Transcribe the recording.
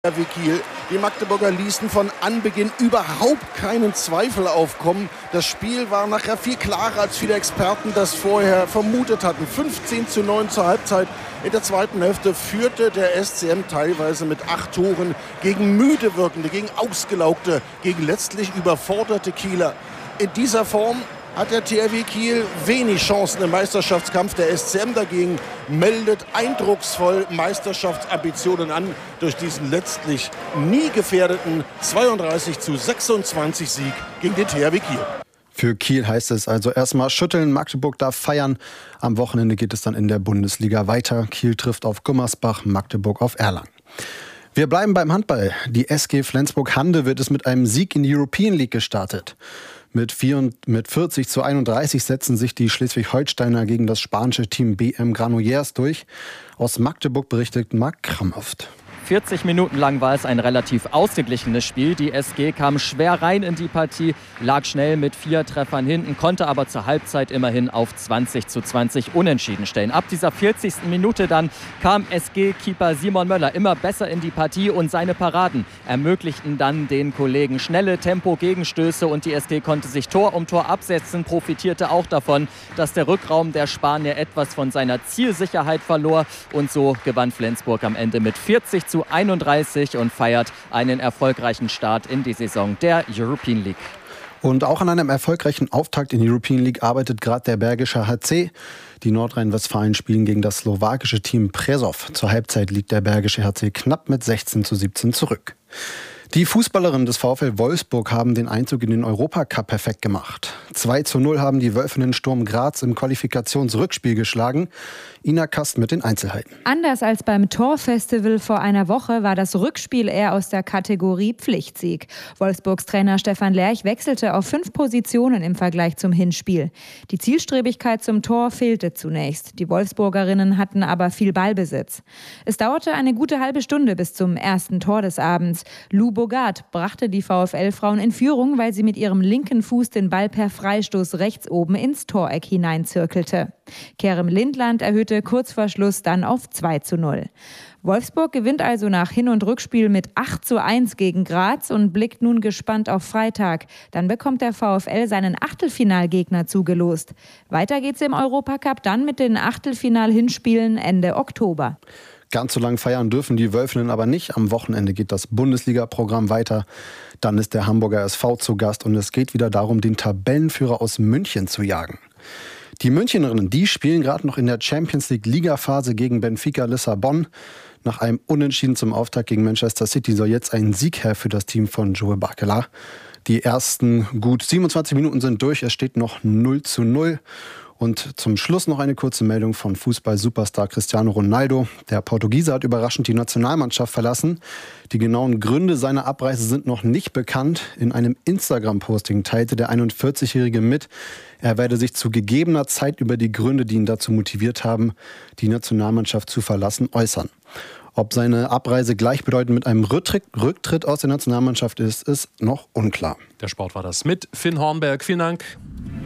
wie Kiel. Die Magdeburger ließen von Anbeginn überhaupt keinen Zweifel aufkommen. Das Spiel war nachher viel klarer, als viele Experten das vorher vermutet hatten. 15:9 zur Halbzeit. In der zweiten Hälfte führte der SCM teilweise mit 8 Toren gegen müde wirkende, gegen ausgelaugte, gegen letztlich überforderte Kieler. In dieser Form hat der THW Kiel wenig Chancen im Meisterschaftskampf. Der SCM dagegen meldet eindrucksvoll Meisterschaftsambitionen an durch diesen letztlich nie gefährdeten 32:26 Sieg gegen den THW Kiel. Für Kiel heißt es also erstmal schütteln, Magdeburg darf feiern. Am Wochenende geht es dann in der Bundesliga weiter. Kiel trifft auf Gummersbach, Magdeburg auf Erlangen. Wir bleiben beim Handball. Die SG Flensburg-Hande wird es mit einem Sieg in die European League gestartet. Mit 40:31 setzen sich die Schleswig-Holsteiner gegen das spanische Team BM Granollers durch. Aus Magdeburg berichtet Marc Kramhoft. 40 Minuten lang war es ein relativ ausgeglichenes Spiel. Die SG kam schwer rein in die Partie, lag schnell mit 4 Treffern hinten, konnte aber zur Halbzeit immerhin auf 20:20 unentschieden stellen. Ab dieser 40. Minute dann kam SG-Keeper Simon Möller immer besser in die Partie und seine Paraden ermöglichten dann den Kollegen schnelle Tempo-Gegenstöße und die SG konnte sich Tor um Tor absetzen, profitierte auch davon, dass der Rückraum der Spanier etwas von seiner Zielsicherheit verlor und so gewann Flensburg am Ende mit 40:31 und feiert einen erfolgreichen Start in die Saison der European League. Und auch an einem erfolgreichen Auftakt in die European League arbeitet gerade der Bergische HC. Die Nordrhein-Westfalen spielen gegen das slowakische Team Prešov. Zur Halbzeit liegt der Bergische HC knapp mit 16:17 zurück. Die Fußballerinnen des VfL Wolfsburg haben den Einzug in den Europacup perfekt gemacht. 2:0 haben die Wölfinnen Sturm Graz im Qualifikationsrückspiel geschlagen. Ina Kast mit den Einzelheiten. Anders als beim Torfestival vor einer Woche war das Rückspiel eher aus der Kategorie Pflichtsieg. Wolfsburgs Trainer Stefan Lerch wechselte auf 5 Positionen im Vergleich zum Hinspiel. Die Zielstrebigkeit zum Tor fehlte zunächst. Die Wolfsburgerinnen hatten aber viel Ballbesitz. Es dauerte eine gute halbe Stunde bis zum ersten Tor des Abends. Lou Bogart brachte die VfL-Frauen in Führung, weil sie mit ihrem linken Fuß den Ball per Freistoß rechts oben ins Toreck hineinzirkelte. Kerem Lindland erhöhte kurz vor Schluss dann auf 2:0. Wolfsburg gewinnt also nach Hin- und Rückspiel mit 8:1 gegen Graz und blickt nun gespannt auf Freitag. Dann bekommt der VfL seinen Achtelfinalgegner zugelost. Weiter geht's im Europacup dann mit den Achtelfinal-Hinspielen Ende Oktober. Ganz so lang feiern dürfen die Wölfinnen aber nicht. Am Wochenende geht das Bundesliga-Programm weiter. Dann ist der Hamburger SV zu Gast und es geht wieder darum, den Tabellenführer aus München zu jagen. Die Münchnerinnen, die spielen gerade noch in der Champions League Ligaphase gegen Benfica Lissabon. Nach einem Unentschieden zum Auftakt gegen Manchester City soll jetzt ein Sieg her für das Team von Joel Barkela. Die ersten gut 27 Minuten sind durch, es steht noch 0:0. Und zum Schluss noch eine kurze Meldung von Fußball-Superstar Cristiano Ronaldo. Der Portugiese hat überraschend die Nationalmannschaft verlassen. Die genauen Gründe seiner Abreise sind noch nicht bekannt. In einem Instagram-Posting teilte der 41-Jährige mit, er werde sich zu gegebener Zeit über die Gründe, die ihn dazu motiviert haben, die Nationalmannschaft zu verlassen, äußern. Ob seine Abreise gleichbedeutend mit einem Rücktritt aus der Nationalmannschaft ist, ist noch unklar. Der Sport war das mit Finn Hornberg. Vielen Dank.